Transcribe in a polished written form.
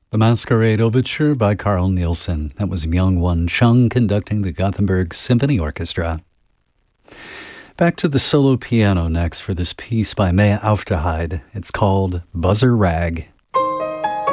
The Masquerade Overture by Carl Nielsen. That was Myung-Won Chung conducting the Gothenburg Symphony Orchestra. Back to the solo piano next for this piece by Maya Aufderheide. It's called Buzzer Rag.